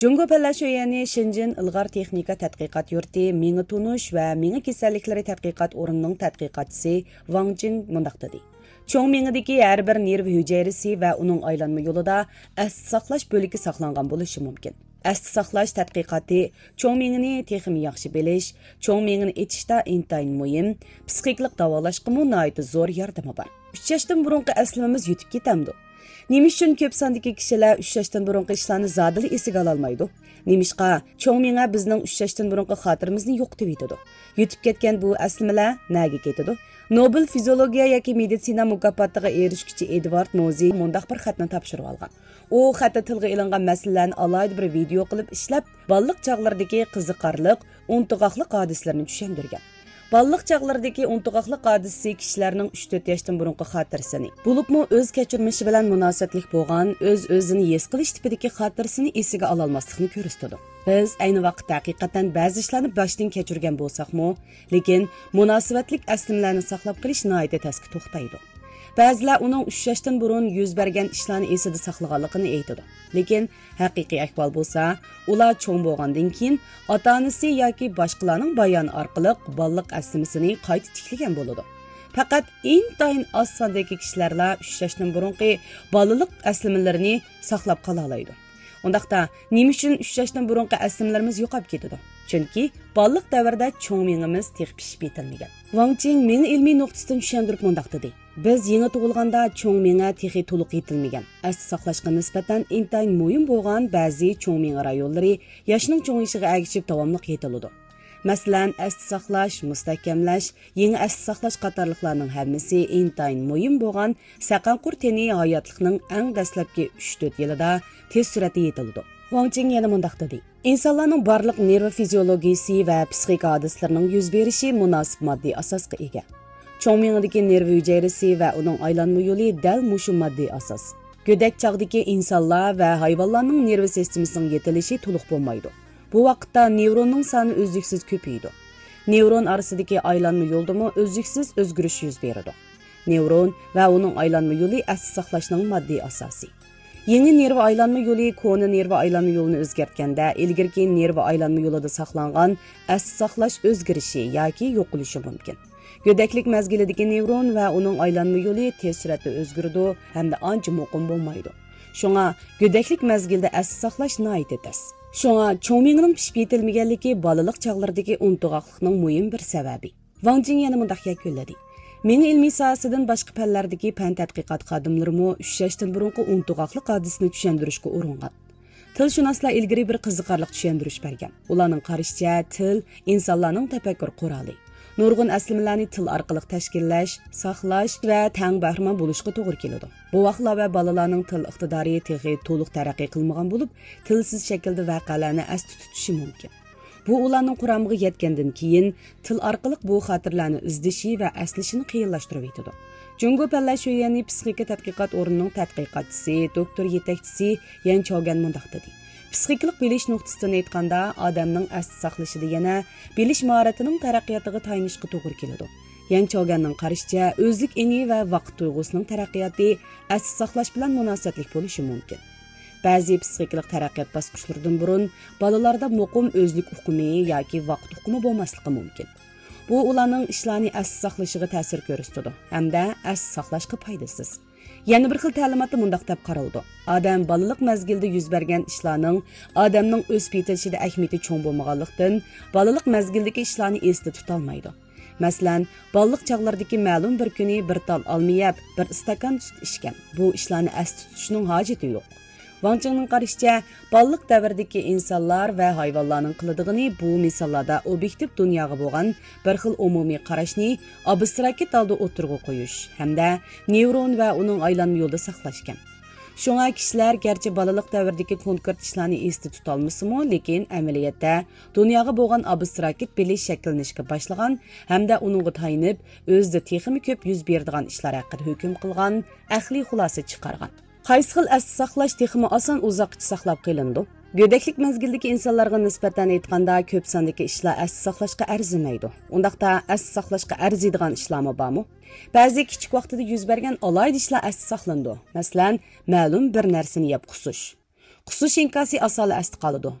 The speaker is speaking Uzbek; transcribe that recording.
Jungo Palashuyani Shenzhen Ilg'or texnika tadqiqot yurti Mengi tunish va mengi kasalliklari tadqiqot o'rnining tadqiqotchisi Wang Jing mundaq dedi. Cho'ng mengidagi har bir nerv hujayrasi va uning aylanma yo'lida asli saqlash bo'ligi saqlangan bo'lishi mumkin. Asli saqlash tadqiqoti cho'ng mengini texnik yaxshi bilish, cho'ng mengini etishda intayin muhim, psixiklik davolashga nihoyat zo'r yordami bor. 3 yoshdan burungi aslimimiz yutib ketamdi. Nima uchun ko'p sondagi kishilar 3 yoshdan burungi ishlarni zodili esiga ololmaydi? Nimishqa cho'ng menga bizning 3 yoshdan burungi xotiramizni yo'qotib yetadi. Yutib ketgan bu aslimalar naga ketadi? Nobel fiziologiya yoki meditsina mukofotiga erishguchi Edward Mozi mundaq bir xatni topshirib olgan. U xatda tilga ilingan masalalarni alohida bir video qilib ishlab, balliq chog'lardagi qiziqarliq, untuqoqliq hodislarini tushuntirgan. Balliq chog'lardagi untuqoqliq hodisi kishilarning 3-4 yoshdan burungi xotirasini, bo'libmi o'z kechirmishi bilan munosabatlik bo'lgan, o'z-o'zini his qilish tipidagi xotirasini esiga ola olmaslikni ko'rsatadi. Biz ayni vaqtda haqiqatan ba'zi ishlarni boshdan kechirgan bo'lsak-mu, lekin munosabatlik aslimlarni saqlab qolish nihoyat tasga to'xtaydi. Ba'zilar uning 3 yoshdan burun yuz bergan ishlarni esida saqlaganligini aytadi. Lekin haqiqiy ahvol bo'lsa, ular cho'ng bo'lgandan keyin ota-onasi yoki boshqalarning bayoni orqali balliq aslimasini qayta tiklagan bo'ladi. Faqat intayin oz sondagi kishilarla 3 yoshdan burungi balaliq aslimalarini saqlab qola oladi. Undaqda nima uchun 3 yoshdan burungi aslimlarimiz yo'qolib ketadi? Chunki balliq davrida cho'ng mengimiz tex pishib yetilmagan. Wang Jing meni ilmiy nuqtasidan tushuntirib mundaq dedi. Biz yangi tug'ilganda cho'ng menga texi to'liq yetilmagan. Asli saqlashga nisbatan intayin muhim bo'lgan ba'zi cho'ng menga rayonlari yoshning cho'ngishiga ergishib davomli yetiladi. Masalan, asli saqlash, mustahkamlash, yangi asli saqlash qatorliqlarning hammasi intayin muhim bo'lgan saqanqur teni hayotlikning eng dastlabki 3-4 yilida tez suratda yetiladi. Wang Jing yana mundaq dedi. İnsanlarning barliq nerv fiziologiyasi va psixik hodislarining yuz berishi munosib moddiy asosga ega. Cho'ng mengidagi nerv hujayrasi va uning aylanma yo'li dal mushu moddiy asos. Go'dak chog'dagi insonlar va hayvonlarning nerv sistemasining yetilishi to'liq bo'lmaydi. Bu vaqtda nevronning soni uzluksiz ko'paydi. Nevron orasidagi aylanma yo'ldami uzluksiz o'zgarish yuz beradi. Nevron va uning aylanma yo'li asli saqlashning moddiy asosi. Yangi nerv aylanma yo'li koni nerv aylanma yo'lini o'zgartganda ilgirki nerv aylanma yo'lida saqlangan asli saqlash o'zgarishi yoki yo'qolishi mumkin. Go'daklik mazgilidagi nevron va uning aylanma yo'li tez suratda o'zgaradi hamda ancha muqim bo'lmaydi. Shunga go'daklik mazgilida asli saqlash nihoyat etas. Shunga cho'ng mengning pishib yetilmaganligi balaliq chog'lardagi untuqoqlikning muhim bir sababi. Wang Jing yana mundaq yakunladi. Meni ilmiy sohasidan boshqa fanlardagi fan tadqiqot xodimlarimi 3 yoshdan burungi untuqoqlik hodisini tushuntirishga uringan. Tilshunoslar ilgari bir qiziqarli tushuntirish bergan. Ularning qarashicha til insonlarning tafakkur quroli. Nurg'un aslimalarni til orqali tashkillash, saqlash va tang bahramon bo'lishga to'g'ri keladi. Bu vaqtlar va bolalarning til iqtidori texi to'liq taraqqiy qilmagan bo'lib, tilsiz shaklda voqealarni asli tutishi mumkin. Bu ularning quramiga yetgandan keyin til orqali bu xotirlarni izdishi va aslishini qiyinlashtirib yetadi. Jungo Palashuyani psixika tadqiqot o'rnining tadqiqotchisi, doktor yetakchisi Yang Chogan mundaq dedi. Psixiklik bilish nuqtasidan aytganda, odamning asli saqlashida yana bilish mahoratining taraqqiyotiga tayinishga to'g'ri keladi. Yang Choganning qarashicha, o'zlik eni va vaqt tuyg'usining taraqqiyoti asli saqlash bilan munosabatlik bo'lishi mumkin. Ba'zi psixiklik taraqqiyot bosqichlaridan burun bolalarda muqim o'zlik uqumi yoki vaqt uqumi bo'lmasligi mumkin. Bu ularning ishlarni asli saqlashiga ta'sir ko'rsatadi hamda asli saqlashga foydasiz. Yana bir xil ta'limotda mundaq deb qaraldi. Odam balaliq mazgilda yuz bergan ishlarning odamning o'sib yetilishida ahamiyati cho'ng bo'lmaganlikdan balaliq mazgildagi ishlarni esda tuta olmaydi. Masalan, balliq chog'lardagi ma'lum bir kuni bir tal olmayab, bir stakan sut ichgan. Bu ishlarni asli tutishning hojati yo'q. Wang Jingning qarashicha, balliq davridagi insonlar va hayvonlarning qiladigini bu misollarda obyektiv dunyoga bo'lgan bir xil umumiy qarashni abstrakt holda o'tirg'a qo'yish hamda nevron va uning aylanma yo'lida saqlashgan. Shunga kishilar garchi balaliq davridagi konkret ishlarni esda tuta olmasa-mu, lekin amaliyotda dunyoga bo'lgan abstrakt bilish shakllanishga boshlagan hamda uningga tayinib o'zida texmi ko'p yuz beradigan ishlar haqida hukm qilgan, aqliy xulosa chiqargan. Qaysi xil asli saqlash texmi oson uzoqcha saqlab qilindi? Go'daklik mazgildagi insonlarga nisbatan aytganda ko'p sondagi ishlar asli saqlashga arzimaydi. Undaqda asli saqlashga arziydigan ishlarmi bormi? Ba'zi kichik vaqtida yuz bergan alohida ishlar asli saqlandi. Masalan, ma'lum bir narsani yeb qusish. Qusuş inkasi asali asti qoladi.